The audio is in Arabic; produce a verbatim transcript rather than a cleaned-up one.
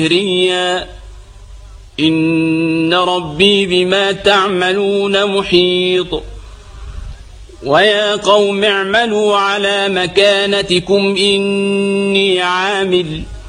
جهريا إن ربي بما تعملون محيط ويا قوم اعملوا على مكانتكم إني عامل